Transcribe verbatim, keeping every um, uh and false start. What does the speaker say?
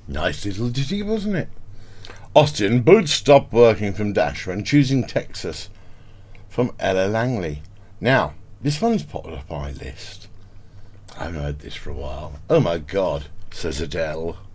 Nice little ditty, wasn't it? Austin, Boots stopped working from Dasher and choosing Texas from Ella Langley. Now, this one's popped up on my list. I haven't heard this for a while. Oh my God, says Adele.